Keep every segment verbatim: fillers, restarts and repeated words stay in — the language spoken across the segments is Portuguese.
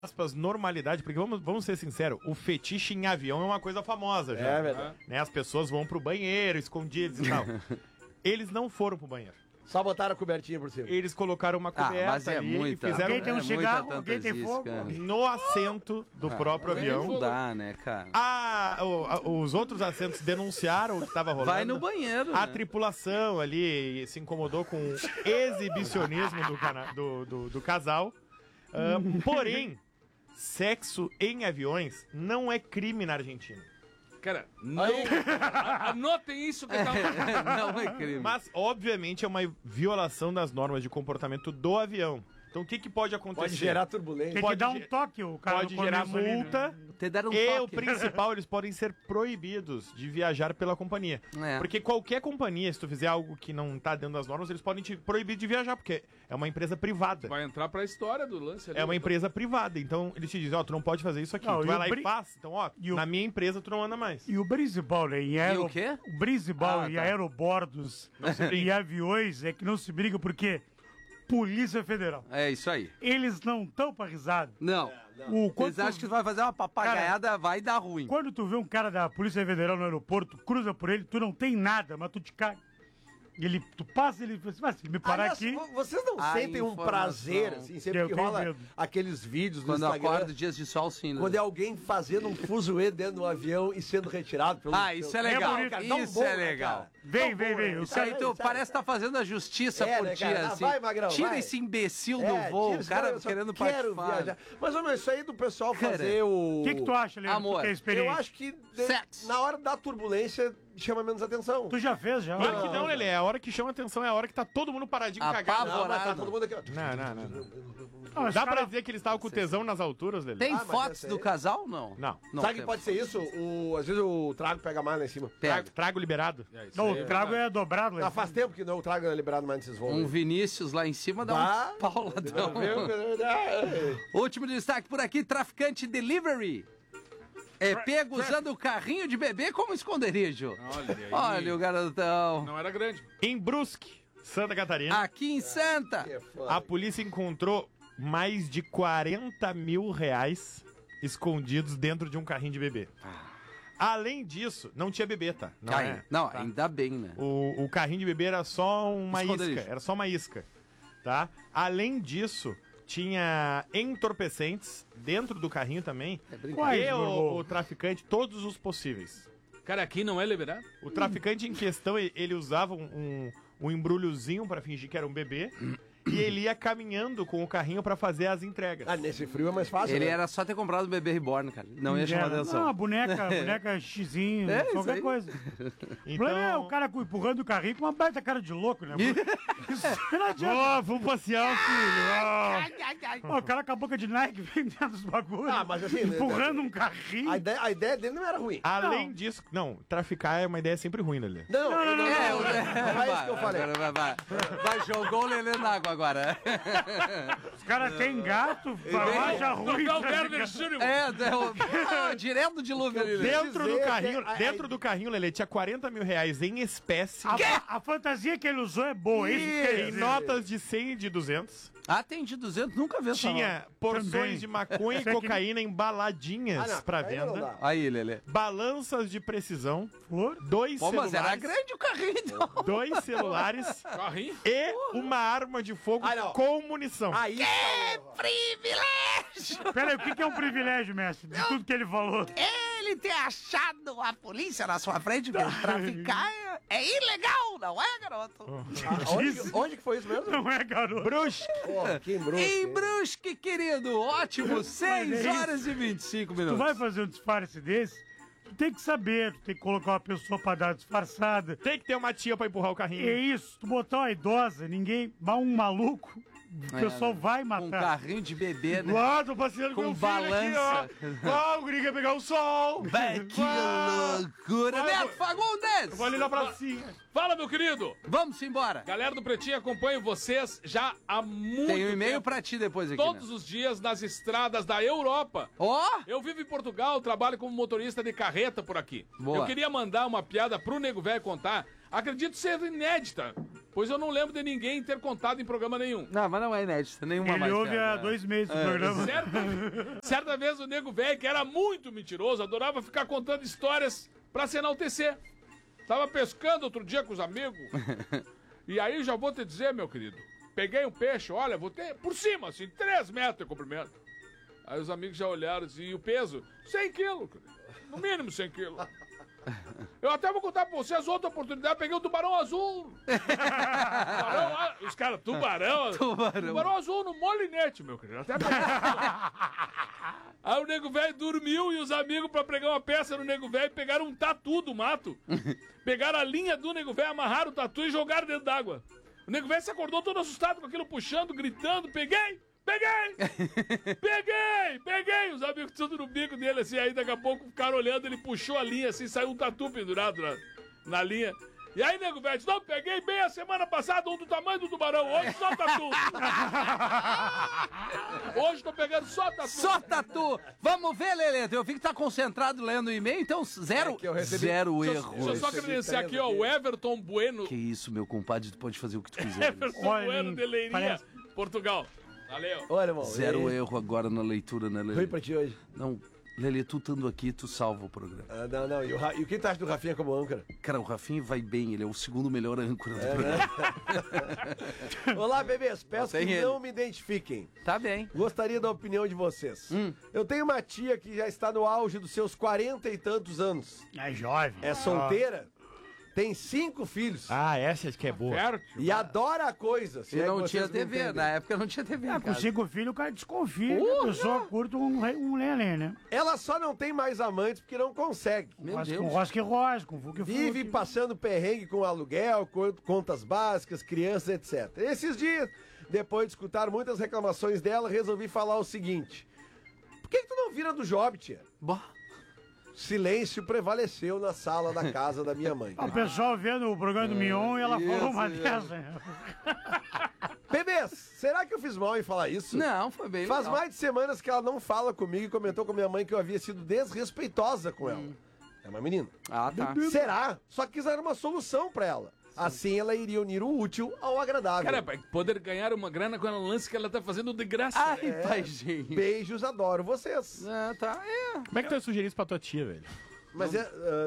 aspas, normalidade, porque vamos, vamos ser sinceros, o fetiche em avião é uma coisa famosa já. É verdade. Né? As pessoas vão pro banheiro, escondidas e tal. Eles não foram pro banheiro. Só botaram a cobertinha por cima. Eles colocaram uma coberta ah, mas é ali muita, e fizeram Alguém tem um é cigarro, alguém tem isso, fogo. cara. no assento do Ah, próprio avião. Não dá, né, cara? A, o- a- os outros assentos denunciaram o que estava rolando. Vai no banheiro, A né? tripulação ali se incomodou com o exibicionismo do, cana- do, do- do casal. Ah, porém, sexo em aviões não é crime na Argentina. Cara, não. A- Anotem isso que tá. Não é crime. Mas, obviamente, é uma violação das normas de comportamento do avião. Então, o que, que pode acontecer? Pode gerar turbulência. Tem Pode que dar um ge- toque, o cara Pode no gerar começo ali, né? multa. Te deram um E o toque. principal, eles podem ser proibidos de viajar pela companhia. É. Porque qualquer companhia, se tu fizer algo que não tá dentro das normas, eles podem te proibir de viajar, porque é uma empresa privada. Vai entrar pra história do lance ali. É uma empresa privada, então eles te dizem, ó, tu não pode fazer isso aqui. Não, tu e vai o lá bri- e faz. Então, ó, e o- na minha empresa tu não anda mais. E o Brisbal, né? Em aero... E o quê? O Brisbal Ah, e tá. aerobordos e aviões é que não se briga porque Polícia Federal. É isso aí. Eles não estão pra risada. Não. O, quando, Eles acham que tu vai fazer uma papagaiada, vai dar ruim. quando tu vê um cara da Polícia Federal no aeroporto, cruza por ele, tu não tem nada, mas tu te caga. Ele, tu passa, ele fala assim, "Mas se me parar Aliás, aqui... vo- vocês não A sentem um informação. prazer, assim, sempre Eu que tenho rola medo. aqueles vídeos no Quando Instagram, acorda dias de sol, sim. quando é alguém fazendo um fuzuê dentro do avião e sendo retirado pelo... Ah, isso é pelo- legal. bonito, cara, dá um Isso bom, é né, legal. cara? Vem, Dá um vem, bom, vem, né? o Isso aí, Sabe, tu sabe? parece que tá fazendo a justiça É, por né, ti, cara? Ah, assim. vai, Magrão, Tira vai. esse imbecil É, do voo, tira o cara esse- eu só querendo quero participar. viajar. Mas, ô, meu, isso aí do pessoal Cara, fazer o... O que, que tu acha, Leandro? Amor, Tu tem Eu experiência. acho que de- Sexo. na hora da turbulência chama menos atenção. Tu já fez, já? Claro que não, Lelê. É a hora que chama atenção, é a hora que tá todo mundo paradinho cagado. Não, mas tá Apavorado. todo mundo aqui, ó. Não, não, não. não. Não, mas Dá os pra cara- dizer que eles estavam com tesão nas alturas, Lelê? Tem Ah, mas fotos essa do aí- casal? Não. Não. Não Sabe que tem. pode ser isso? O, às vezes o trago pega mais lá em cima. Pega. Trago, trago liberado. É, isso Não, aí o é trago verdade. é dobrado, Ah, Leandro. faz tempo que não, o trago é liberado mais nesses voos. Um Vinícius lá em cima dá Bah. um pauladão. Viu? Último destaque por aqui, traficante delivery. É pego usando o carrinho de bebê como esconderijo. Olha aí. Olha o garotão. Não era grande. Em Brusque, Santa Catarina, Aqui em Santa. Que foda. a polícia encontrou mais de quarenta mil reais escondidos dentro de um carrinho de bebê. Além disso, não tinha bebê, tá? Não, Ai, é, não, tá? ainda bem, né? O, o carrinho de bebê era só uma Esconderijo. isca, era só uma isca, tá? Além disso, tinha entorpecentes dentro do carrinho também. É brincadeira. Quais, E meu o, irmão? o traficante, todos os possíveis. Cara, aqui não é liberado? O traficante em questão, ele, ele usava um, um, um embrulhozinho pra fingir que era um bebê e ele ia caminhando com o carrinho pra fazer as entregas. Ah, nesse frio é mais fácil, Ele né? era só ter comprado o bebê reborn, cara. Não ia chamar Não, atenção. a boneca, boneca xizinho, É, isso qualquer aí. coisa. O problema é o cara empurrando o carrinho com uma baita cara de louco, né? Isso não adianta. Ó, vamos passear, filho. Ó, o cara com a boca de Nike vendendo os bagulhos. Ah, mas assim, empurrando um carrinho. A ideia, a ideia dele não era ruim. Além Não. disso, não, traficar é uma ideia sempre ruim, né? Não, não, não, não, É, não, o- não, não é isso que eu falei. Agora vai, vai. Vai, jogou o Lelê na água agora. Os caras têm gato, farmácia ruim. Não, traficar. Werner Schürrle. É, deu, ah, direto do dilúvio ali. Lelê. Dentro do dizer carrinho, que a- a- dentro do carrinho, Lelê, tinha quarenta mil reais em espécie, A, a fantasia que ele usou é boa, isso que quer em dizer. notas de cem e de duzentos. Ah, tem de duzentos, nunca vi essa Tinha nota. porções Também. de maconha e Isso aqui- cocaína embaladinhas Ah, não, pra aí não venda. dá. Aí, Lelê. Balanças de precisão, Flor? dois Pô, mas era celulares, grande o carrinho, então. dois celulares Carrinho? e uma arma de fogo Ah, não. com munição. Aí Privilégio! Pera aí, o que, que é um privilégio, mestre? De tudo que ele falou. Ele ter achado a polícia na sua frente, porque traficar é, é ilegal, não é, garoto? onde, que- onde que foi isso mesmo? Não é, garoto? Brusque. Pô, que embruxo. Em Brusque, querido, ótimo, seis é isso. horas e vinte e cinco Tu minutos. vai fazer um disfarce desse, tu tem que saber, tu tem que colocar uma pessoa pra dar disfarçada. Tem que ter uma tia pra empurrar o É carrinho. isso, tu botar uma idosa, ninguém, mas um maluco, o pessoal vai Com um matar. carrinho de bebê, né? Ah, tô passeando Com com, o filho balança. aqui, ó. Ah, o guri quer pegar o sol. Vai, que Ah, loucura! Vai, Neto Fagundes! Vou ali na pracinha. Fala, meu querido. Vamos embora! Galera do Pretinho, acompanho vocês já há muito Tem um e-mail tempo, pra ti depois aqui, todos né? os dias nas estradas da Europa. Ó! Eu vivo em Portugal, trabalho como motorista de carreta por aqui. Boa. Eu queria mandar uma piada pro Nego Velho contar. Acredito ser inédita. Pois eu não lembro de ninguém ter contado em programa nenhum. Não, mas não é inédito. Nenhuma Ele mais ouve perto, há né? dois meses o É, programa. Certa, certa vez o nego velho, que era muito mentiroso, adorava ficar contando histórias pra se enaltecer. Tava pescando outro dia com os amigos. E aí já vou te dizer, meu querido. Peguei um peixe, olha, vou ter por cima, assim, três metros de comprimento. Aí os amigos já olharam assim, e o peso? cem quilos, no mínimo cem quilos. Eu até vou contar pra vocês outra oportunidade, peguei o tubarão azul. Tubarão, ah, os caras, tubarão, Tubarão. tubarão azul no molinete, meu querido. Até peguei. Aí o nego velho dormiu e os amigos, pra pregar uma peça no nego velho, pegaram um tatu do mato. Pegaram a linha do nego velho, amarraram o tatu e jogaram dentro d'água. O nego velho se acordou todo assustado com aquilo, puxando, gritando, peguei! Peguei! Peguei! Peguei! Os amigos tudo no bico dele, assim, aí daqui a pouco ficaram olhando, ele puxou a linha, assim, saiu um tatu pendurado na, na linha. E aí, nego velho, disse, não, peguei bem a semana passada, um do tamanho do tubarão, hoje só tatu. Hoje tô pegando só tatu. Só tatu! Vamos ver, Lelê. Eu vi que tá concentrado lendo o e-mail, então zero, É que eu recebi- zero Deixa, erro. deixa eu só Recebi credenciar três aqui, ó, aqui. o Everton Bueno. Que isso, meu compadre, tu pode fazer o que tu quiser. Everton Olha, Bueno de Leiria, parece- Portugal. Valeu. Olha, irmão. Zero e- erro agora na leitura, né, Ruim Lelê? pra ti hoje. Não, Lelê, tu estando aqui, tu salva o programa. Ah, não, não. E o, Ra- e o que tu acha do Rafinha como âncora? Cara, o Rafinha vai bem, ele é o segundo melhor âncora do É, programa. né? Olá, bebês. Peço tem que ele. não me identifiquem. Tá bem. Gostaria da opinião de vocês. Hum. Eu tenho uma tia que já está no auge dos seus quarenta e tantos anos. É jovem. É solteira, tem cinco filhos Ah, essa que é boa. Fértil. e adora a coisa. Se E é que não vocês tinha me T V, entendem. na época não tinha T V. Ah, em com casa. cinco filhos o cara desconfia que a pessoa curta um, re- um lelê, né? Ela só não tem mais amantes porque não consegue. Meu Rosca com Deus. rosca e rosca, com fuque Vive fuque. passando perrengue com aluguel, co- contas básicas, crianças, etcétera. Esses dias, depois de escutar muitas reclamações dela, resolvi falar o seguinte. Por que, que tu não vira do job, tia? Bah. Silêncio prevaleceu na sala da casa da minha mãe. O pessoal vendo o programa do Mion e ela isso, falou uma isso. dessa. né? Bebês, será que eu fiz mal em falar isso? Não, foi bem Faz legal. mais de semanas que ela não fala comigo e comentou com minha mãe que eu havia sido desrespeitosa com ela. É uma menina. Ah, tá. Será? Só que quiseram uma solução pra ela. Assim ela iria unir o útil ao agradável. Cara, pra poder ganhar uma grana com o lance que ela tá fazendo de graça. Ai, paizinho. Beijos, adoro vocês. Ah, tá. É. Como é que tu ia sugerir isso pra tua tia, velho? Mas é... ah,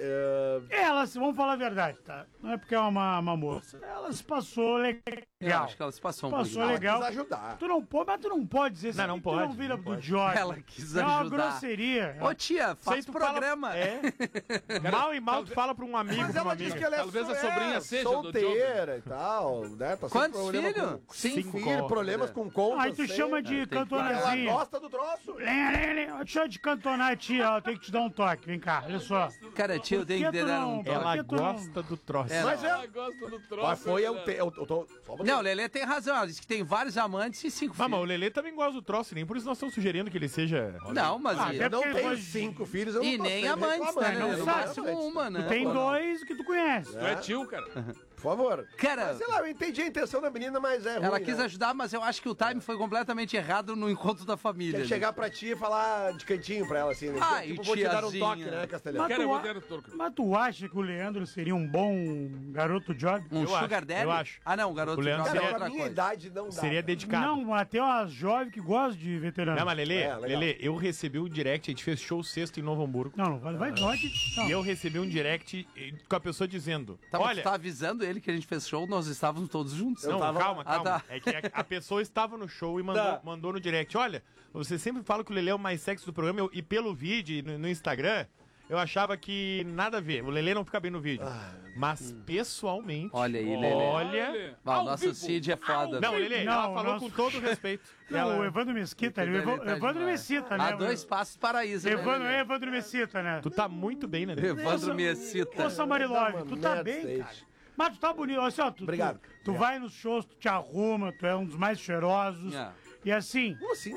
ah, Ela, se- vamos falar a verdade, tá? Não é porque é uma, uma moça. Ela se passou legal. Eu acho que ela se passou um Passou pouquinho. ela legal. quis ajudar. Tu não pode, mas tu não pode dizer Não, não Tu pode, não vira não do pode. Jorge. Ela quis É uma ajudar. grosseria. Ô, tia, faz Sei, tu fala- programa. É. mal e mal tu fala pra um amigo, Mas pra uma ela disse amiga. que ela é, Talvez a é, sobrinha seja do solteira e tal, né? Tá sem Quantos problema filhos? com- Cinco. Cinco filhos, problemas com contas. Aí tu sem- chama de tem que- Ela cantonazinha. gosta do troço. Lenha, lenha, lenha. Deixa eu te cantonar, tia. Ó, tem que te dar um toque. Vem cá, olha só. Cara, tia, eu tenho Por que que tu dar não- um toque. Ela Porque tu não- gosta do troço. É, Mas Ela é... gosta do troço. Mas foi né? eu, te, eu, eu tô... Só um pouquinho. Não, Lelê tem razão. Ela disse que tem vários amantes e cinco Mas, mas o filhos. Lelê também gosta do troço, nem por isso nós estamos sugerindo que ele seja... Não, mas... Ah, e- até Eu não porque tenho pode- cinco filhos, eu E não tô nem sempre amantes, né? reclamando, não Lelê? No sabe. máximo uma, né? Tu tem dois que tu conhece. Tu é tio, cara. Por favor. Cara, Mas, sei lá, eu entendi a intenção da menina, mas é ruim, ela quis né? ajudar, mas eu acho que o time foi completamente errado no encontro da família. Tem que né? chegar pra ti e falar de cantinho pra ela, assim, né? Ah, tipo, e vou te dar um tiazinha. toque, né, Castelhano? Mas Cara, eu tu, vou a- ter turco. mas tu acha que o Leandro seria um bom garoto job? Um Eu sugar acho, daddy? eu acho. Ah, não, o garoto O Leandro jovem Cara, é seria- pra outra minha coisa. idade não dá. Seria cara. dedicado. Não, até umas jovens que gostam de veterano. Não, mas Lelê, É, legal. Lelê, eu recebi um direct, a gente fez show sexto em Novo Hamburgo. Não, não vai, vai, pode. Não. E eu recebi um direct eh, com a pessoa dizendo: Tá, mas Olha, tu tá avisando ele que a gente fez show, nós estávamos todos juntos. não, tava- calma, Ah, calma. tá. É que a, a pessoa estava no show e mandou, Tá. mandou no direct: Olha, você sempre fala que o Lelê é o mais sexy do programa eu- e pelo vídeo e no, no Instagram. Eu achava que nada a ver. O Lelê não fica bem no vídeo. Mas pessoalmente. Olha aí, Lelê. Olha. Ah, o Ao nosso vivo. Cid é foda. Não, velho. Lelê, Não, ela falou nosso- com todo respeito. Não, Ela- o Evandro Mesquita, ele, o Ele Evo- tá Evandro demais. Mesquita, né? A dois passos paraíso. né, Evandro, Lelê? é Evandro Mesquita, né? Tu tá muito bem, né, Lelê? Evandro Mesquita. Ô, Samarilove, Dá uma tu tá merda bem, isso aí. cara. Mas tu tá bonito, olha só, tu, Obrigado. tu, tu vai nos shows, tu te arruma, tu é um dos mais cheirosos. É. E assim, Como assim, cara?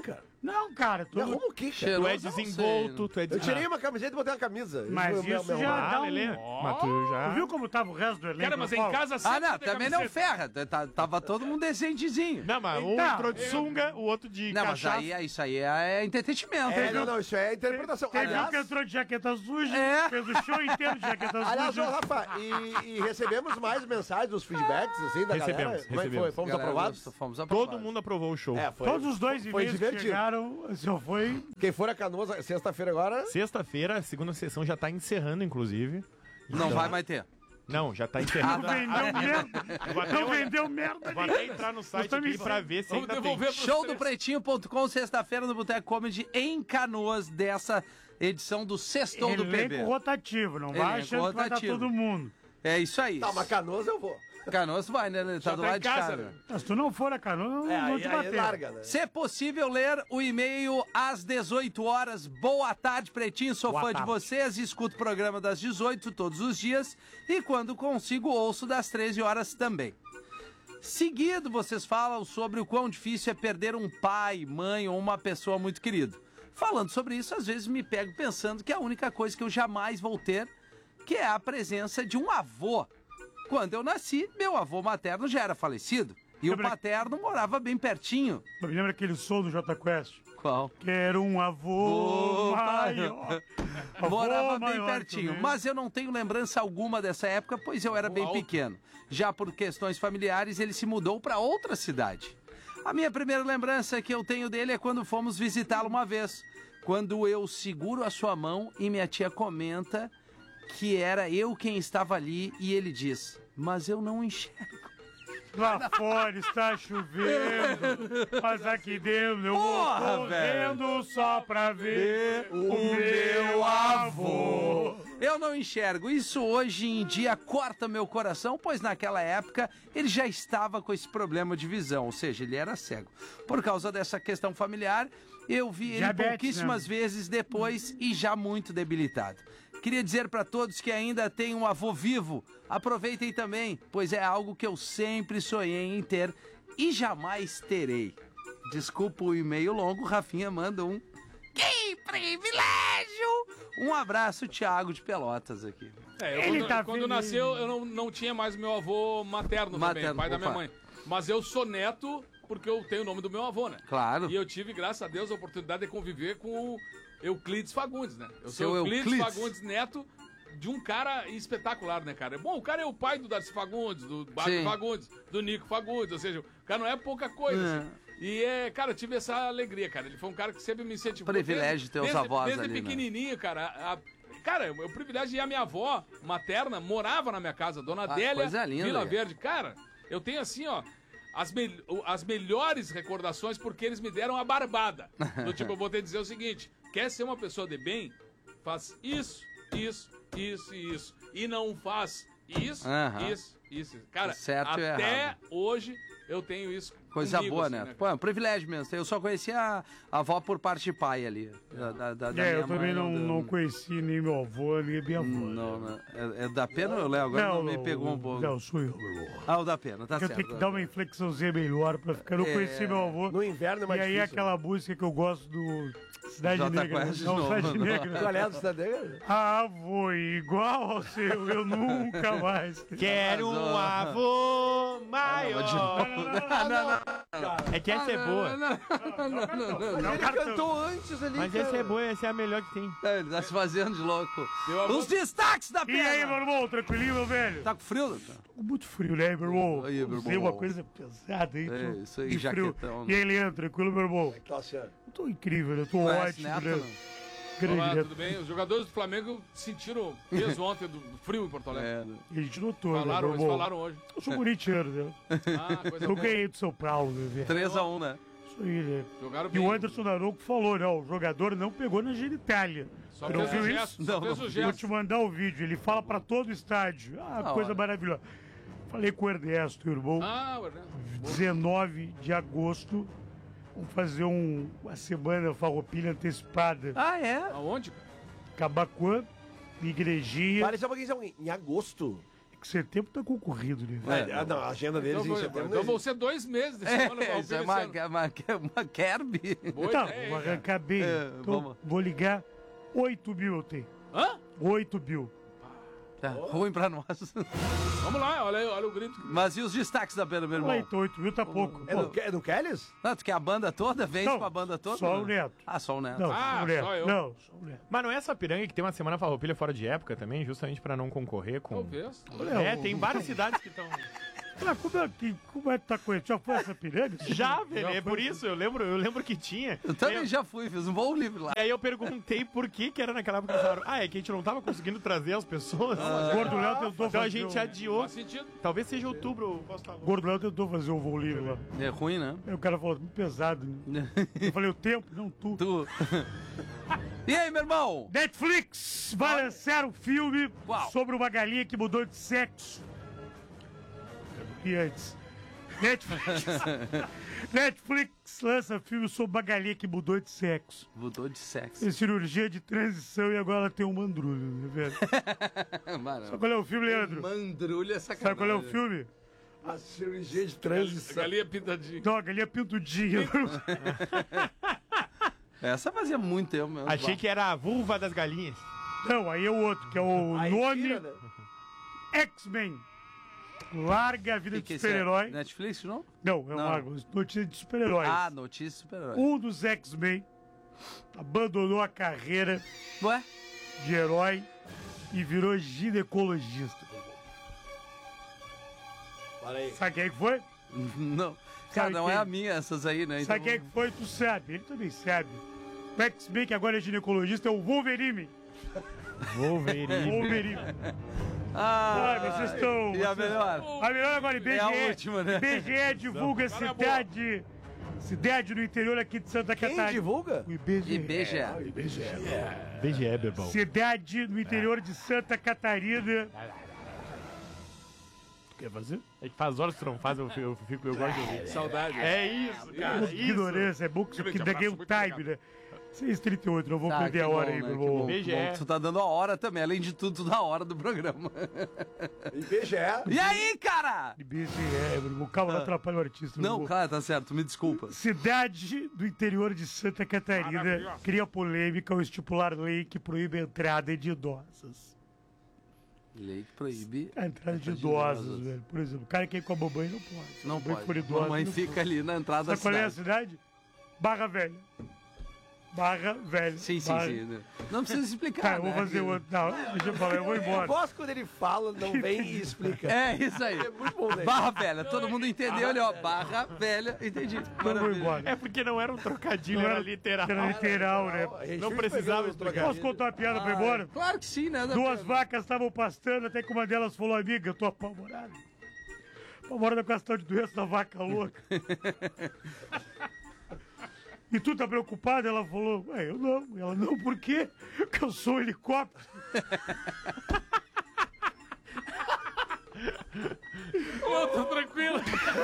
Não, cara, tu... Me arruma o quê, cara? Tu Cheiroso, é eu não sei. desenvolto, tu é Eu desenvolto. tirei uma camiseta e botei uma camisa. Mas me- isso me já arrumar. dá Ah, um... Lelê. Mas tu já... Tu viu como tava o resto do elenco? Cara, mas na em Paula? casa Ah, sempre não, tem também não camiseta. ferra. Tá- Tava todo mundo decentezinho. Não, mas um Então, entrou de sunga, o outro de Não, mas cachaça. aí, é- isso aí é entretenimento. É, hein? não, não, isso é interpretação. Teve um Aliás, que entrou de jaqueta suja, É. fez o show inteiro de jaqueta aliás, ô, suja. Rafa, e, e recebemos mais mensagens, os feedbacks, assim, da Recebemos, galera? Como é que foi? recebemos. Fomos Galera, aprovados? gostou, Fomos aprovados. Todo mundo aprovou o show. É, foi. Todos os dois foi e-mails que divertido. chegaram, só foi... Quem for a Canoas, sexta-feira agora... Sexta-feira, a segunda sessão já tá encerrando, inclusive. Não Então- vai mais ter. Não, já tá Não encerrando. vendeu merda. Vou até Não olhar- vendeu merda. Vou até entrar no site Nós aqui estamos- pra ver se Vamos ainda tem. devolver pros Show do três. pretinho ponto com, sexta-feira no Boteco Comedy em Canoas, dessa edição do Sextou do P B. Elenco rotativo, não vai Elenco achando que vai estar rotativo. todo mundo. É isso aí. Tá, mas Canoas eu vou. Canoas vai, né? Tá Já do tá lado em de casa, casa. né? Mas se tu não for a Canoa, não É, vão aí, te aí bater. larga, né? Se é possível ler o e-mail às dezoito horas. Boa tarde, Pretinho. Sou Boa fã de tarde. vocês. Escuto o programa das dezoito todos os dias. E quando consigo, ouço das treze horas também. Seguido, vocês falam sobre o quão difícil é perder um pai, mãe ou uma pessoa muito querida. Falando sobre isso, às vezes me pego pensando que é a única coisa que eu jamais vou ter, que é a presença de um avô. Quando eu nasci, meu avô materno já era falecido. E o Lembra- paterno morava bem pertinho. Me lembra aquele som do Jota Quest? Qual? Quero um avô Ô, pai. maior. Avô Morava bem maior pertinho, também. mas eu não tenho lembrança alguma dessa época, pois eu era bem alto. pequeno. Já por questões familiares, ele se mudou para outra cidade. A minha primeira lembrança que eu tenho dele é quando fomos visitá-lo uma vez, quando eu seguro a sua mão e minha tia comenta que era eu quem estava ali e ele diz: mas eu não enxergo. Lá fora está chovendo, mas aqui dentro eu Porra, vou correndo só pra ver o meu avô. Eu não enxergo. Isso hoje em dia corta meu coração, pois naquela época ele já estava com esse problema de visão, ou seja, ele era cego. Por causa dessa questão familiar, eu vi ele Diabetes, pouquíssimas né? vezes depois e já muito debilitado. Queria dizer para todos que ainda têm um avô vivo, aproveitem também, pois é algo que eu sempre sonhei em ter e jamais terei. Desculpa o e-mail longo, Rafinha manda um... Que privilégio! Um abraço, Thiago de Pelotas aqui. É, eu, Ele quando, tá quando feliz. nasceu, eu não, não tinha mais meu avô materno, Materno, também, pai da minha opa. mãe. Mas eu sou neto porque eu tenho o nome do meu avô, né? Claro. E eu tive, graças a Deus, a oportunidade de conviver com o Euclides Fagundes, né? Eu Seu sou Euclides, Euclides. Fagundes, neto de um cara espetacular, né, cara? Bom, o cara é o pai do Darcy Fagundes, do Baco Sim. Fagundes, do Nico Fagundes, ou seja, o cara não é pouca coisa, É. assim. E, é, cara, eu tive essa alegria, cara. Ele foi um cara que sempre me incentivou. Privilégio ter os desde, avós Desde ali, né? pequenininho, cara. A- cara, o privilégio e a minha avó materna morava na minha casa, Dona Adélia coisa linda, Vila cara. Verde. Cara, eu tenho assim, ó, as, mel- as melhores recordações porque eles me deram a barbada. Do tipo, eu vou te dizer o seguinte: quer ser uma pessoa de bem? Faz isso, isso, isso e isso. E não faz isso, Aham. isso, isso. Cara, Certo e até errado. hoje eu tenho isso. Coisa comigo, boa, assim, né? né? Pô, é um privilégio mesmo. Eu só conhecia a, a avó por parte de pai ali. Da, da, da, da É, minha eu também mãe, não, da- não conheci nem meu avô, nem minha avó. Não, não. É, é da pena ou eu, Léo? Agora não, me pegou um pouco. Não, sou eu, meu avô. Ah, o da pena, tá Porque eu certo. tenho que dar uma inflexãozinha melhor pra ficar. Eu não É. conheci meu avô. No inverno é E mais aí difícil. aquela música que eu gosto do Cidade Jota Negra. Quest de Não, novo. Cidade Negra. Qual é a cidade? Avô igual ao seu, eu nunca mais. Quero um avô maior. Ah, não, não, É que essa é boa. não, não, não, não, não. Ele cantou antes ali, Mas cara. essa é boa, essa é a melhor que tem. É, Ele tá se fazendo de louco. Meu avô- Os destaques da E aí, meu pena. irmão, tranquilinho, meu velho? Tá com frio, doutor? Tô muito frio, né, meu irmão? Aí, meu Usei irmão. uma coisa pesada aí. É, tô isso aí, de frio. jaquetão, E né? aí, Leandro, tranquilo, meu irmão? Tá certo. Eu tô incrível, eu tô Conhece ótimo, Neto, né? não? Grande Olá, Neto. tudo bem? Os jogadores do Flamengo sentiram peso ontem do do frio em Porto Alegre. É, né? A gente notou, Falaram, né, meu eles irmão? falaram hoje. Eu sou corintiano, né? Ah, coisa Eu boa. ganhei do São Paulo, né, velho? três a um, né? Isso aí, né? Jogaram E bem. o Anderson Daronco falou, né? O jogador não pegou na genitália. Só Você não fez viu o isso? gesto, só Não, fez não. o Vou gesto. te mandar o vídeo. Ele fala pra todo o estádio. Ah, Da coisa hora. maravilhosa. Falei com o Ernesto, irmão. Ah, o Ernesto. dezenove de agosto. Vamos fazer um, uma semana farroupilha antecipada. Ah, é? Aonde? Cabacuã, igrejinha. Para só um pouquinho, só um pouquinho. Em agosto. que setembro tá concorrido, né? É, ah, não, a agenda deles Então, em vou- setembro. então não vão existe. ser dois meses desse É, ano. Valpir, isso é esse uma, ano. uma, uma Kerby. Boa Tá, ideia, vou hein, cara? arrancar bem. É, Então, vamos. vou ligar oito mil eu tenho. Hã? oito mil. Tá, ruim pra nós. Vamos lá, olha aí, olha o grito. Mas e os destaques da banda, meu Olha, irmão? então oito mil tá pouco. É Pô, no, Ke- é no Kellys? Não, tu quer a banda toda? Vende Não, pra banda toda? só né? o Neto. Ah, só o Neto. Não, Ah, só o Neto. só eu. Não, só o Neto. Mas não é essa piranga que tem uma semana farroupilha fora de época também, justamente pra não concorrer com... Talvez. É, tem várias cidades que estão... Ah, como é que como é que tá com ele? Já foi essa pirâmide? Já, velho, é foi. por isso, eu lembro, eu lembro que tinha. Eu também É, já fui, fiz um voo livre lá. E aí eu perguntei por que que era naquela época que eles falaram, ah, é que a gente não tava conseguindo trazer as pessoas. O Gordo Léo tentou Então a fazer gente o... adiou. Faz sentido. Talvez seja outubro, posso estar O louco. Gordo Léo tentou fazer o voo livre lá. É ruim, né? Aí o cara falou, muito pesado. Né? Eu falei, o tempo? Não, tu. Tu. E aí, meu irmão? Netflix vai lançar um filme Qual? sobre uma galinha que mudou de sexo. E antes. Netflix. Netflix lança filme sobre uma galinha que mudou de sexo. Mudou de sexo. Fez cirurgia de transição e agora ela tem um mandrulho, né, velho? Mano, Sabe qual é o filme, Leandro? mandrulha é sacanagem. Sabe qual é o filme? A cirurgia de transição. Galinha pintadinha. Não, a galinha pintudinha. Essa fazia muito tempo mesmo. Achei que era a vulva das galinhas. Não, aí é o outro, que é o Aí nome tira, né? X-Men. Larga a vida Que de que esse é? super-herói. Netflix, não? Não, é Não. uma notícia de super-heróis. Ah, notícia super-herói. Um dos X-Men abandonou a carreira Ué? de herói e virou ginecologista. Fala aí. Sabe quem é que foi? Não. Cara, não quem? é a minha essas aí, né? Sabe quem é que foi? Tu sabe. Ele também sabe. O X-Men, que agora é ginecologista, é o Wolverine. Wolverine. Wolverine. Ah, Ah, vocês estão... E a vocês- melhor? A melhor agora, I B G E. É a última, né? I B G E divulga cidade... Cidade no interior aqui de Santa Quem Catarina. divulga? O I B G E. I B G E. B G E, bebão. Cidade no interior de Santa Catarina. Quer fazer? É que faz horas que tu não faz, eu fico, eu, fico, eu gosto de ouvir. Saudade. É isso, cara, isso. Ignorância, é bom que Grande dá game abraço, muito time, né? seis e trinta e oito, não vou Tá, perder que a hora bom, aí, né? meu Que irmão. bom, B G E. que bom. Tu tá dando a hora também, além de tudo, tu dá a hora do programa. I B G E. E aí, cara? I B G E, meu irmão. Calma, não atrapalha o artista. meu Não, irmão. cara, tá certo, me desculpa. Cidade do interior de Santa Catarina Maravilhosa. cria polêmica ao estipular lei que proíbe a entrada de idosas. Lei que proíbe. A entrada de Entrada de idosas, idosas. velho. Por exemplo, o cara que ir com a mamãe não pode. Se a Não mamãe pode. for idosa, Mamãe não fica pode. ali na entrada da Sabe qual é a cidade. cidade? Barra Velha. Barra Velha. Sim, sim, Barra... sim. Não precisa explicar, Tá, eu vou né? fazer outro. Não, deixa eu falar, eu vou Eu embora. gosto quando ele fala, não vem e explica. É, isso aí. É muito bom, né? Barra Velha, todo mundo entendeu ali, ó. Barra Velha, entendi. Eu vou Maravilha. embora. É porque não era um trocadilho, Não era era- literal. Era literal, né? A gente Não fica precisava pegando os explicar. trocadilhos. Posso contar uma piada pra ir embora? Claro que sim, né? Duas vacas estavam pastando, até que uma delas falou, amiga, eu tô apavorada. Apavorada com a questão de doença da vaca louca. E tu tá preocupada? Ela falou, ué, eu não. Ela, não, por quê? Porque eu sou um helicóptero. Ô, tô tranquilo.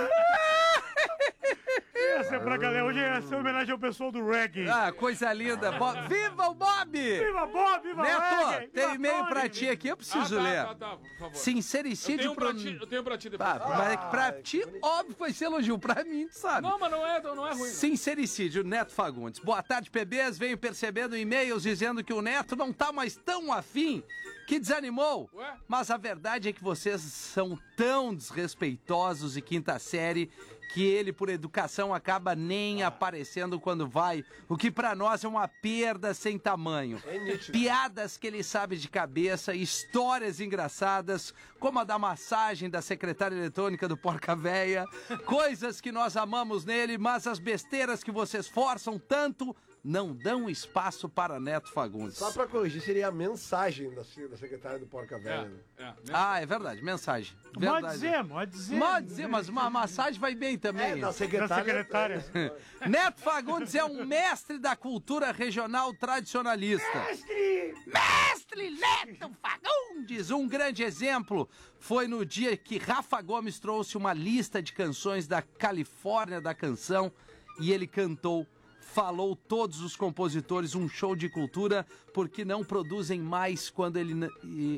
Essa é pra galera. Hoje essa é uma homenagem ao pessoal do reggae. Ah, coisa linda. Bo- Viva o Bob! Viva Bob, viva Neto, reggae! tem viva e-mail Tony! pra ti aqui, eu preciso Ah, tá, ler. tá, tá, por favor. Eu Sincericídio tenho, um pro... pra ti, eu tenho pra ti depois. Tá, mas é que pra ti, óbvio que vai ser elogio. Pra mim, tu sabe. Não, mas não é, não é ruim. não. Sincericídio, Neto Fagundes. Boa tarde, P Bs. Venho percebendo e-mails dizendo que o Neto não tá mais tão afim, que desanimou. Ué? Mas a verdade é que vocês são tão desrespeitosos e quinta série que ele, por educação, acaba nem aparecendo quando vai, o que pra nós é uma perda sem tamanho. É nítido. Piadas que ele sabe de cabeça, histórias engraçadas, como a da massagem da secretária eletrônica do Porca Véia, coisas que nós amamos nele, mas as besteiras que vocês forçam tanto não dão espaço para Neto Fagundes. Só pra corrigir, seria a mensagem da, da secretária do Porca Velha. né? É, é, né? Ah, é verdade, mensagem. Verdade. Pode dizer, pode dizer. Pode dizer, mas uma massagem vai bem É, também. da Da secretária. secretária. Neto Fagundes é um mestre da cultura regional tradicionalista. Mestre! Mestre Neto Fagundes! Um grande exemplo foi no dia que Rafa Gomes trouxe uma lista de canções da Califórnia da canção e ele cantou, falou todos os compositores, um show de cultura, porque não produzem mais quando ele... n- E...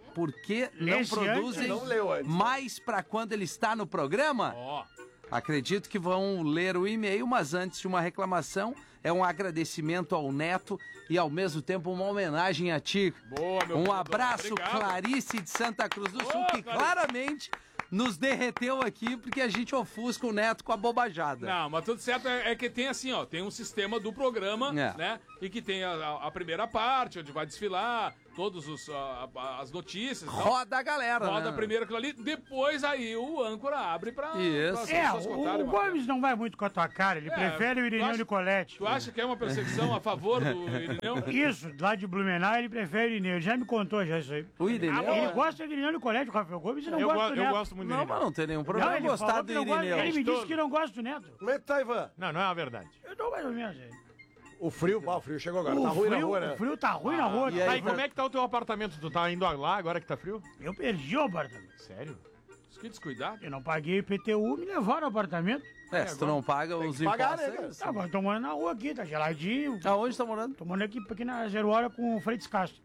por que não Esse produzem antes, não leu antes. mais pra quando ele está no programa? Ó, Acredito que vão ler o e-mail, mas antes de uma reclamação, é um agradecimento ao Neto e ao mesmo tempo uma homenagem a ti. boa, meu Um querido. abraço, Obrigado. Clarice de Santa Cruz do Sul, Boa, que Clarice. claramente nos derreteu aqui porque a gente ofusca o Neto com a bobajada. Não, mas tudo certo é, é que tem assim, ó, tem um sistema do programa, É. né? E que tem a, a- a primeira parte, onde vai desfilar todas as notícias. e tal. Roda a galera, Roda né? primeiro aquilo ali, depois aí o âncora abre pra, Isso. pra as É, pessoas o, contarem o uma Gomes não vai muito com a tua cara, ele É, prefere o tu Irineu acha- Nicolete. Tu acha que é uma perseguição a favor do Irineu? Isso, lá de Blumenau ele prefere o Irineu, ele já me contou já isso aí. O Irineu? Ele gosta do Irineu Nicolete, o Rafael Gomes, e não Eu, gosta go- do eu Neto. gosto muito do Não, Irineu. mas não tem nenhum Não, problema ele gostar falou do que não gosta- Irineu. Ele me disse Todo. que não gosta do Neto. Como é que tá, Ivan? Não, não é a verdade. Eu tô mais ou menos aí. O frio, pá, o frio chegou agora. O Tá ruim frio, na rua, né? o frio tá ruim na rua. e aí, Aí, como é que tá o teu apartamento? Tu tá indo lá agora que tá frio? Eu perdi o apartamento. Sério? Que descuidado. Eu não paguei I P T U, me levaram ao apartamento. É, se tu não paga os que pagar, impostos... né, cara? é isso. Tá, agora tô morando na rua aqui, tá geladinho. Aonde tá morando? Tô morando aqui, aqui na Zero Hora com o Freitas Castro.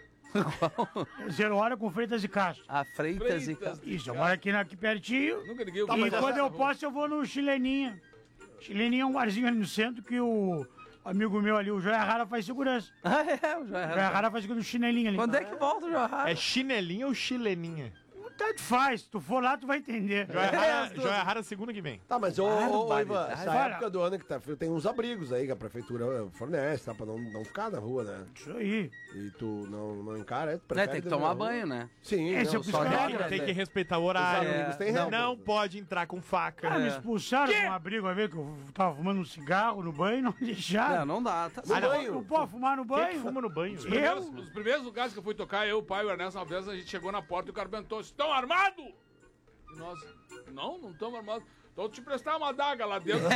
Zero Hora com Freitas e Castro. A Freitas e... Freitas. Isso, eu moro aqui, na, aqui pertinho. Nunca ninguém E mas quando essa- eu posso, eu vou no Chileninha. Chileninha é um barzinho ali no centro que o amigo meu ali, o Joia Rara, faz segurança. Ah, é, o O Joia Joia Rara. Rara faz segurança do chinelinho ali. Quando é que volta o Joia Rara? É chinelinha ou chileninha? Tanto faz, se tu for lá, tu vai entender. Joia É, Rara, as duas. Joia Rara segunda que vem. Tá, mas ô, ô, ô, Ivan, Barbaridade. essa Olha. época do ano que tá frio, tem uns abrigos aí que a prefeitura fornece, tá? Pra não, não ficar na rua, né? Isso aí. E tu não, não encara, é, tu É, prefere tem que dormir tomar na rua. banho, né? Sim, Esse não, é o só piscador, regra, Tem né? que respeitar o Os horário. amigos têm não, regra. Não pode entrar com faca. Ah, me É. expulsaram de um abrigo, uma vez que eu tava fumando um cigarro no banho, não deixaram. Não, não dá. Tá... No Ah, não. banho. Não pode fumar no Quem é que banho. fuma no banho? Eu? Primeiros- Os primeiros lugares que eu fui tocar, eu, o pai e o Ernesto, uma vez a gente chegou na porta e o cara perguntou: estão armados? E nós, não, não estamos armados. Então te prestar uma daga lá dentro.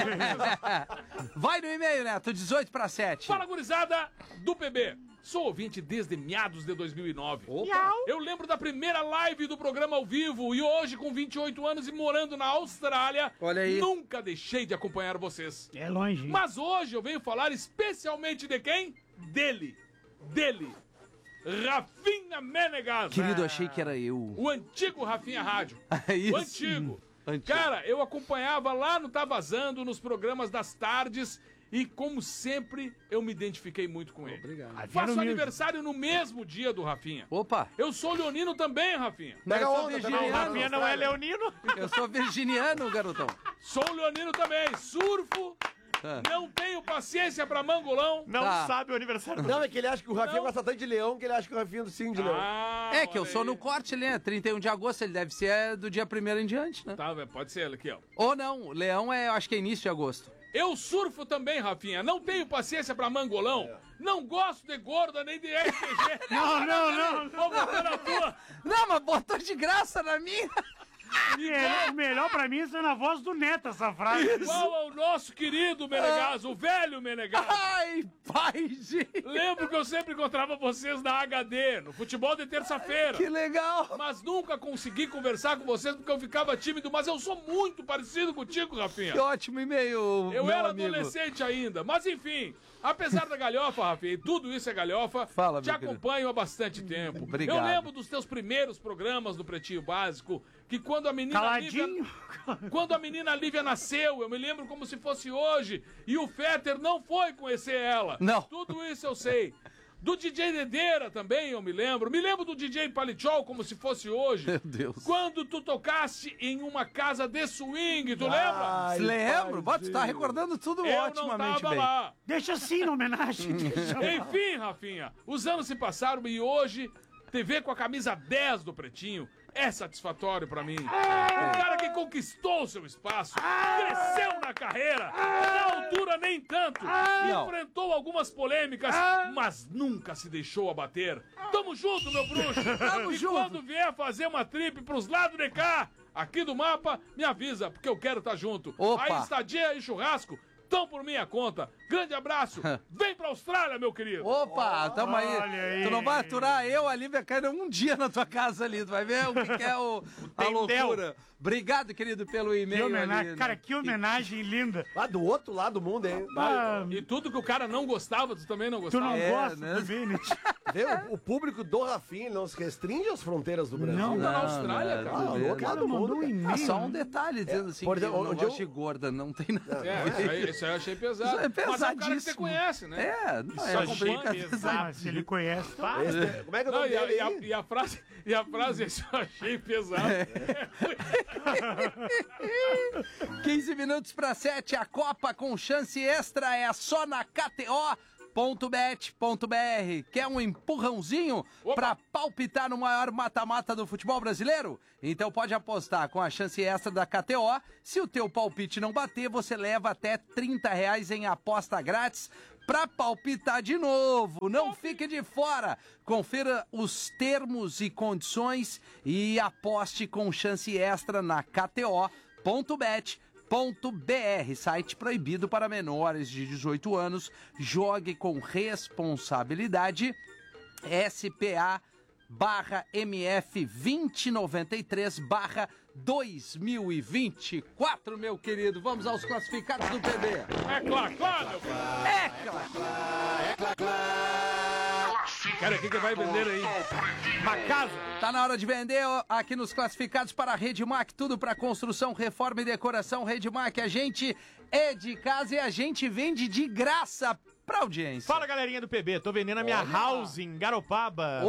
Vai no e-mail, Neto, dezoito para sete. Fala, gurizada do P B. Sou ouvinte desde meados de dois mil e nove. Eu lembro da primeira live do programa ao vivo e hoje, com vinte e oito anos e morando na Austrália, Olha aí. nunca deixei de acompanhar vocês. É longe. hein? Mas hoje eu venho falar especialmente de quem? Dele. Dele. Rafinha Menegas. Querido, achei que era eu. O antigo Rafinha Rádio. É isso. O antigo. Antigo. Cara, eu acompanhava lá no Tá Vazando, nos programas das tardes, e como sempre, eu me identifiquei muito com ele. Obrigado. Rafinha Faço humilde. aniversário no mesmo dia do Rafinha. Opa, Eu sou leonino também, Rafinha. Pega eu sou onda, pega O onda. virginiano. Rafinha não é leonino? Eu sou virginiano, garotão. Sou leonino também. Surfo. Ah. Não tenho paciência pra mangolão. Não Tá. sabe o aniversário do Não, é que ele acha que o Rafinha Não. gosta tanto de leão que ele acha que o Rafinha é do Sim de leão. Ah, É que eu olha sou aí. no corte ali, né? trinta e um de agosto, ele deve ser do dia primeiro em diante, né? Tá, velho, pode ser ele aqui, ó. Ou não, leão é, eu acho que é início de agosto. Eu surfo também, Rafinha. Não tenho paciência pra mangolão. Não gosto de gorda nem de R P G. Não, não, não. Vou botar na tua. Não, mas botou de graça na minha. É, o melhor pra mim é ser na voz do Neto essa frase. Igual ao nosso querido Menegas, o velho Menegas. Ai, pai, gente. Lembro que eu sempre encontrava vocês na H D, no futebol de terça-feira. Que legal. Mas nunca consegui conversar com vocês porque eu ficava tímido. Mas eu sou muito parecido contigo, Rafinha. Que ótimo e-mail, Eu meu era amigo. adolescente ainda. Mas enfim, apesar da galhofa, Rafinha, e tudo isso é galhofa, Fala, te meu querido. acompanho há bastante tempo. Obrigado. Eu lembro dos teus primeiros programas do Pretinho Básico, que quando a menina Caladinho. Lívia, quando a menina Lívia nasceu, eu me lembro como se fosse hoje, e o Fetter não foi conhecer ela. Não. Tudo isso eu sei. Do D J Dedeira também eu me lembro. Me lembro do D J Palichol como se fosse hoje. Meu Deus. Quando tu tocaste em uma casa de swing, tu lembra? Ai, Lembro, pai, Bota, tu tá gente. recordando tudo Eu não otimamente tava bem. lá. Deixa assim na homenagem. Deixa. Enfim, Rafinha, os anos se passaram e hoje, T V com a camisa dez do Pretinho é satisfatório pra mim. Um cara que conquistou seu espaço, cresceu na carreira, na altura nem tanto, Não. enfrentou algumas polêmicas, mas nunca se deixou abater. Tamo junto, meu bruxo. Tamo e junto. quando vier fazer uma trip pros lados de cá, aqui do mapa, me avisa, porque eu quero estar junto. Opa. Aí estadia e churrasco, tão por minha conta. Grande abraço. Vem pra Austrália, meu querido. Opa, tamo aí. Olha aí. Tu não vai aturar eu, a Lívia Caira, um dia na tua casa ali. Tu vai ver o que, que é o, a loucura. Obrigado, querido, pelo Que e-mail homenagem, ali, né? cara, que homenagem linda. Lá do outro lado do mundo, hein? Ah, E tudo que o cara não gostava, tu também não tu gostava. não É, gosta né? também, né? Vê, o, o público do Rafinha não se restringe às fronteiras do Brasil. Não, Tá na Austrália, não, cara. Ah, tu do vê. outro lado cara do mandou mundo. um cara. e-mail. Ah, só um detalhe, dizendo assim, por que exemplo, eu não onde eu- gosto de gorda, não tem nada. É, isso aí, isso aí eu achei pesado. Isso é Mas é um cara que você pesadíssimo. conhece, né? É, não Isso é eu complicado. achei pesado. Ah, se ele conhece, tá. Esse é- como é que é o Não, nome e, a, dele e, a, aí? e a frase, e a frase, isso eu achei pesado. quinze minutos para sete, a Copa com chance extra é só na K T O ponto bet ponto b r. Quer um empurrãozinho Opa! para palpitar no maior mata-mata do futebol brasileiro? Então pode apostar com a chance extra da K T O. Se o teu palpite não bater, você leva até trinta reais em aposta grátis para palpitar de novo. Não fique de fora. Confira os termos e condições e aposte com chance extra na K T O ponto bet ponto b r. Site proibido para menores de dezoito anos. Jogue com responsabilidade. S P A barra M F vinte noventa e três barra dois mil e vinte e quatro, meu querido. Vamos aos classificados do P B. É claro, claro, meu filho. É, claro. Cara, o que que vai vender aí? Uma casa. Tá na hora de vender ó, aqui nos classificados para a Redmac, tudo para construção, reforma e decoração. Redmac, a gente é de casa e a gente vende de graça pra audiência. Fala, galerinha do P B. Tô vendendo a minha house em Garopaba.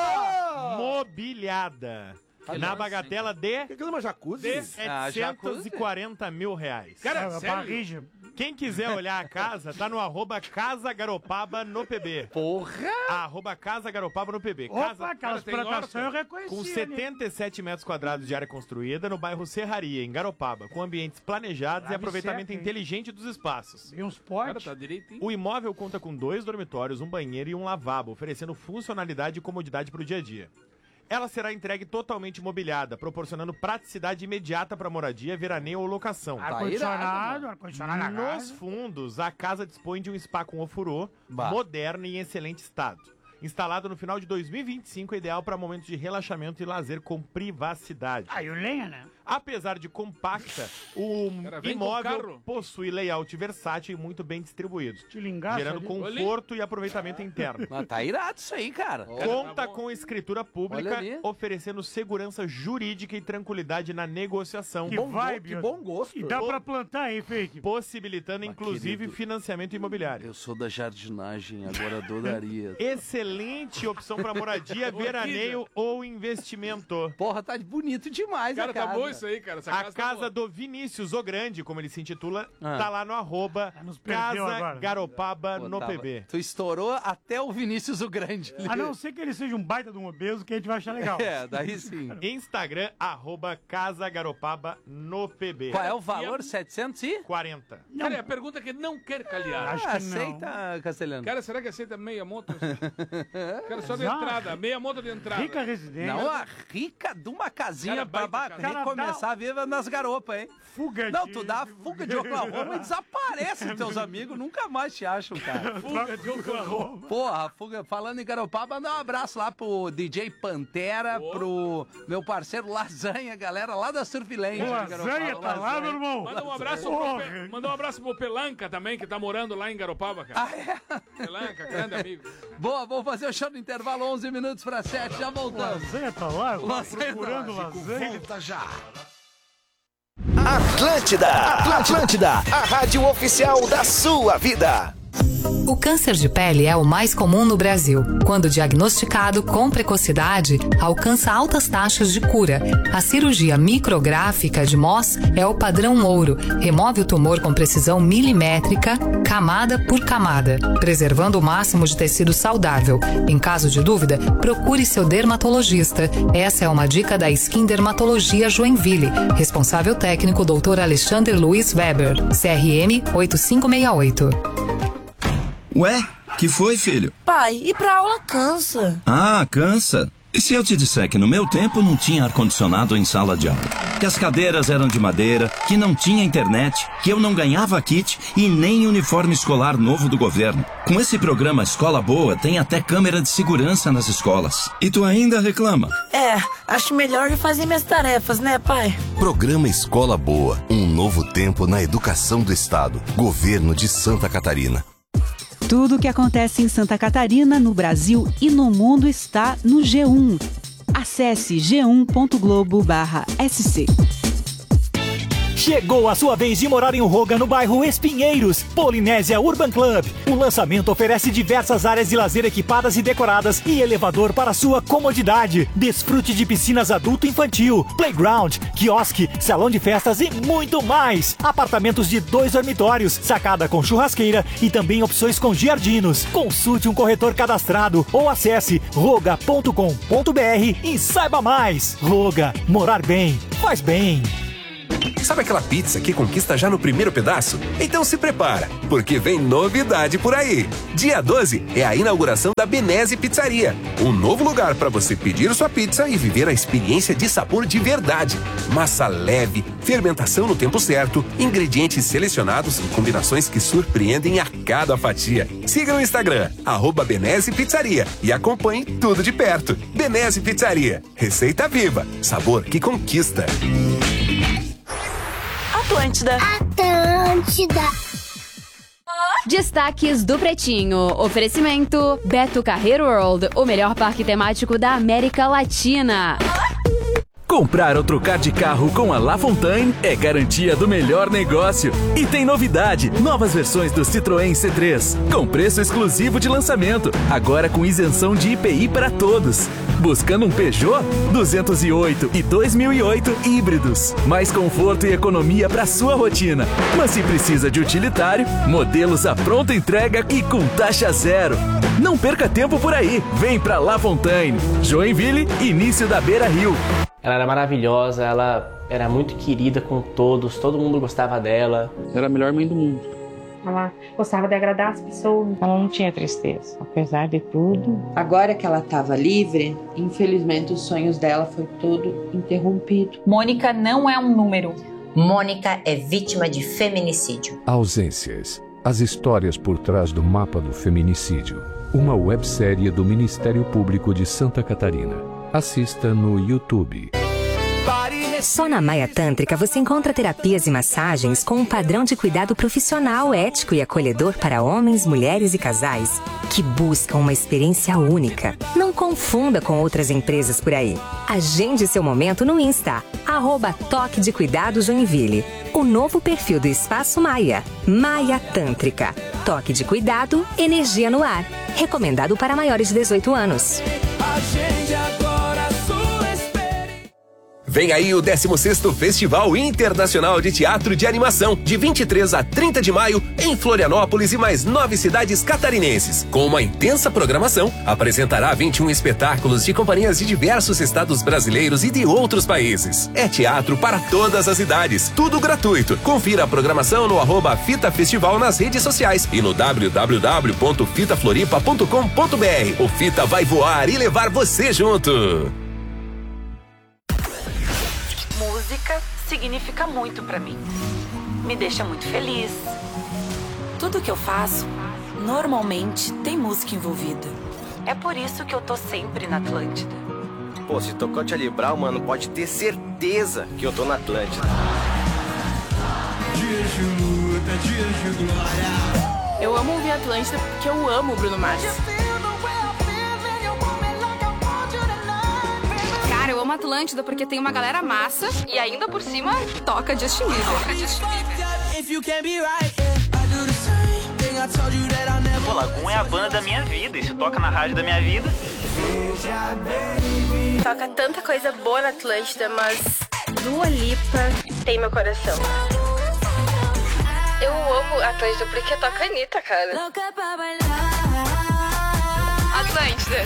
Opa! Mobiliada. Na bagatela de, Que aquilo é uma jacuzzi? de Ah, setecentos e quarenta mil reais. Cara, Ah, sério? barriga. Quem quiser olhar a casa, tá no arroba Casa Garopaba no P B. Porra! Arroba Casa Garopaba no P B. Opa, Casa aquelas cara, tem plantações eu horta? reconheci. com ali. setenta e sete metros quadrados de área construída no bairro Serraria, em Garopaba, com ambientes planejados Lá e me aproveitamento seca, hein? inteligente dos espaços. E uns Cara, potes. tá direitinho. O imóvel conta com dois dormitórios, um banheiro e um lavabo, oferecendo funcionalidade e comodidade para o dia a dia. Ela será entregue totalmente mobiliada, proporcionando praticidade imediata para moradia, veraneio ou locação. Ar-condicionado, ar-condicionado na Nos casa. fundos, a casa dispõe de um spa com ofurô, Bah. moderno e em excelente estado. Instalado no final de dois mil e vinte e cinco, ideal para momentos de relaxamento e lazer com privacidade. Aí o lenha, né? Apesar de compacta, o Cara, vem com imóvel carro. possui layout versátil e muito bem distribuído, Estilingaço gerando ali. conforto e aproveitamento interno. Mas tá irado isso aí, cara. Conta tá bom. com escritura Olha pública, ali. oferecendo segurança jurídica e tranquilidade na negociação, Que Bom, go- vibe, que ó. bom gosto. E dá pra plantar, hein, Fake? possibilitando inclusive querido. financiamento imobiliário. Eu sou da jardinagem, agora adoraria. Excelente opção para moradia, veraneio ou investimento. Porra, tá bonito demais Cara, a tá casa. bom isso aí, cara. Essa A casa, casa tá boa. do Vinícius, o Grande, como ele se intitula, Ah. tá lá no arroba nos perdeu Casa agora. Garopaba Pô, no tava- P B. Tu estourou até o Vinícius o Grande. A não ser que ele seja um baita de um obeso, que a gente vai achar legal. É, daí sim. Instagram, arroba Casa Garopaba no P B. Qual é o valor? setecentos e? quarenta. Não, Cara, é a pergunta que não quer calhar. Acho Ah, que não. aceita, Castelhano. Cara, será que aceita meia moto? Cara, só de Não. entrada. Meia moto de entrada. Rica residência. Não, a rica de uma casinha Cara, pra baita ba- casa. recomeçar a vida nas garopas, hein? Fuga Não, de... tu dá a fuga de Oklahoma e desaparece. Teus amigos nunca mais te acham, cara. Fuga de Oklahoma. Porra, fuga, falando em Garopaba, mandar um abraço lá pro D J Pantera, Boa. pro meu parceiro Lasanha, galera lá da Surfland. O Lasanha tá lá, meu irmão. Manda um abraço pro, Porra. Pe... Manda um abraço pro Pelanca também, que tá morando lá em Garopaba, cara. Ah, é? Pelanca, grande amigo. Boa, vamos fazer o show do intervalo, onze minutos para sete, já O voltamos. Lasanha tá lá, eu tô Lasanha procurando tá lá. lasanha. Atlântida, Atlântida, a rádio oficial da sua vida. O câncer de pele é o mais comum no Brasil. Quando diagnosticado com precocidade, alcança altas taxas de cura. A cirurgia micrográfica de Mohs é o padrão ouro. Remove o tumor com precisão milimétrica, camada por camada, preservando o máximo de tecido saudável. Em caso de dúvida, procure seu dermatologista. Essa é uma dica da Skin Dermatologia Joinville. Responsável técnico doutor Alexandre Luiz Weber, C R M oito cinco seis oito. Ué, que foi, filho? Pai, ir pra aula cansa. Ah, cansa. E se eu te disser que no meu tempo não tinha ar-condicionado em sala de aula? Que as cadeiras eram de madeira, que não tinha internet, que eu não ganhava kit e nem uniforme escolar novo do governo. Com esse programa Escola Boa, tem até câmera de segurança nas escolas. E tu ainda reclama? É, acho melhor fazer minhas tarefas, né, pai? Programa Escola Boa, um novo tempo na educação do Estado. Governo de Santa Catarina. Tudo o que acontece em Santa Catarina, no Brasil e no mundo está no G um. Acesse g um ponto globo barra s c. Chegou a sua vez de morar em Urroga, no bairro Espinheiros, Polinésia Urban Club. O lançamento oferece diversas áreas de lazer equipadas e decoradas e elevador para sua comodidade. Desfrute de piscinas adulto e infantil, playground, quiosque, salão de festas e muito mais. Apartamentos de dois dormitórios, sacada com churrasqueira e também opções com giardinos. Consulte um corretor cadastrado ou acesse roga ponto com ponto b r e saiba mais. Roga, morar bem, faz bem. Sabe aquela pizza que conquista já no primeiro pedaço? Então se prepara, porque vem novidade por aí. Dia doze é a inauguração da Benese Pizzaria. Um novo lugar para você pedir sua pizza e viver a experiência de sabor de verdade. Massa leve, fermentação no tempo certo, ingredientes selecionados em combinações que surpreendem a cada fatia. Siga no Instagram, arroba Benese Pizzaria, e acompanhe tudo de perto. Benese Pizzaria, receita viva, sabor que conquista. Atlântida. Atlântida. Destaques do Pretinho. Oferecimento Beto Carreiro World, o melhor parque temático da América Latina. Comprar ou trocar de carro com a La Fontaine é garantia do melhor negócio. E tem novidade, novas versões do Citroën C três, com preço exclusivo de lançamento, agora com isenção de I P I para todos. Buscando um Peugeot? duzentos e oito e dois mil e oito híbridos. Mais conforto e economia para sua rotina. Mas se precisa de utilitário, modelos à pronta entrega e com taxa zero. Não perca tempo por aí, vem pra La Fontaine. Joinville, início da Beira Rio. Ela era maravilhosa, ela era muito querida com todos, todo mundo gostava dela. Era a melhor mãe do mundo. Ela gostava de agradar as pessoas. Ela não tinha tristeza, apesar de tudo. Agora que ela estava livre, infelizmente os sonhos dela foi todo interrompido. Mônica não é um número. Mônica é vítima de feminicídio. Ausências. As histórias por trás do mapa do feminicídio. Uma websérie do Ministério Público de Santa Catarina. Assista no YouTube. Só na Maia Tântrica você encontra terapias e massagens com um padrão de cuidado profissional, ético e acolhedor para homens, mulheres e casais que buscam uma experiência única. Não confunda com outras empresas por aí. Agende seu momento no Insta, arroba Toque de Cuidado Joinville. O novo perfil do Espaço Maia. Maia Tântrica. Toque de cuidado, energia no ar. Recomendado para maiores de dezoito anos. Agende agora a sua experiência. Vem aí o décimo sexto Festival Internacional de Teatro de Animação, de vinte e três a trinta de maio, em Florianópolis e mais nove cidades catarinenses. Com uma intensa programação, apresentará vinte e um espetáculos de companhias de diversos estados brasileiros e de outros países. É teatro para todas as idades, tudo gratuito. Confira a programação no arroba Fita Festival nas redes sociais e no w w w ponto fita floripa ponto com ponto b r. O Fita vai voar e levar você junto. Música significa muito pra mim. Me deixa muito feliz. Tudo que eu faço, normalmente, tem música envolvida. É por isso que eu tô sempre na Atlântida. Pô, se tocou Charlie Brown, mano, pode ter certeza que eu tô na Atlântida. Eu amo ouvir Atlântida porque eu amo o Bruno Mars. Cara, eu amo Atlântida porque tem uma galera massa e ainda por cima toca Justin Bieber. Toca Justin Bieber. Pô, Lagoon é a banda da minha vida. Isso toca na rádio da minha vida. Toca tanta coisa boa na Atlântida, mas Dua Lipa tem meu coração. Eu amo Atlântida porque toca a Anitta, cara. Atlântida.